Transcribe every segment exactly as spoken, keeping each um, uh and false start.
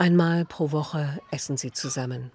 Einmal pro Woche essen sie zusammen.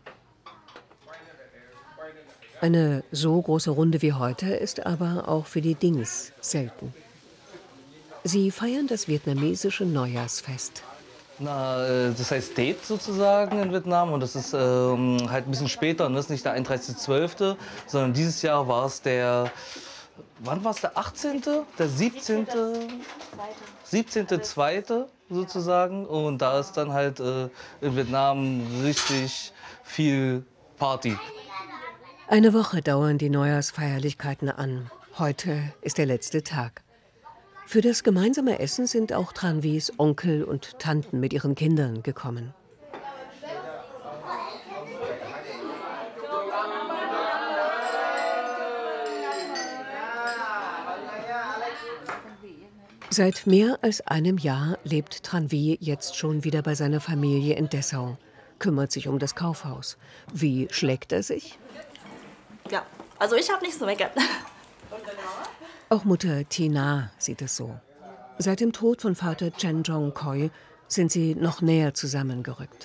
Eine so große Runde wie heute ist aber auch für die Dings selten. Sie feiern das vietnamesische Neujahrsfest. Na, äh, das heißt Tết sozusagen in Vietnam und das ist ähm, halt ein bisschen später und das ist nicht der einunddreißigste zwölfte, sondern dieses Jahr war es der, wann war es, der achtzehnte? Der siebzehnte? siebzehnte zweite sozusagen und da ist dann halt äh, in Vietnam richtig viel Party. Eine Woche dauern die Neujahrsfeierlichkeiten an. Heute ist der letzte Tag. Für das gemeinsame Essen sind auch Tran Vys Onkel und Tanten mit ihren Kindern gekommen. Seit mehr als einem Jahr lebt Tran Vy jetzt schon wieder bei seiner Familie in Dessau, kümmert sich um das Kaufhaus. Wie schlägt er sich? Ja, also ich habe nichts zu meckern. Auch Mutter Tina sieht es so. Seit dem Tod von Vater Chen Jong Khoi sind sie noch näher zusammengerückt.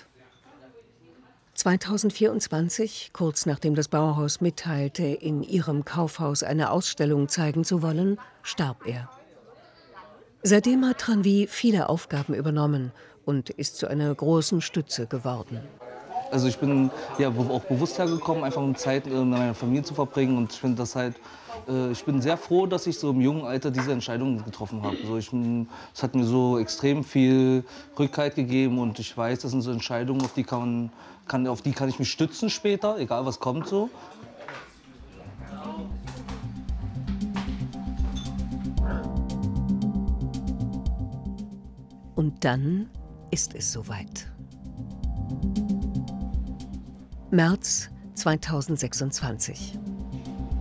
zweitausendvierundzwanzig, kurz nachdem das Bauhaus mitteilte, in ihrem Kaufhaus eine Ausstellung zeigen zu wollen, starb er. Seitdem hat Tran Vy viele Aufgaben übernommen und ist zu einer großen Stütze geworden. Also ich bin ja auch bewusst hergekommen, einfach um Zeit mit meiner Familie zu verbringen und ich finde das halt, äh, ich bin sehr froh, dass ich so im jungen Alter diese Entscheidung getroffen habe. Also ich, es hat mir so extrem viel Rückhalt gegeben und ich weiß, das sind so Entscheidungen, auf die kann, kann, auf die kann ich mich stützen später, egal was kommt so. Und dann ist es soweit. März zweitausendsechsundzwanzig.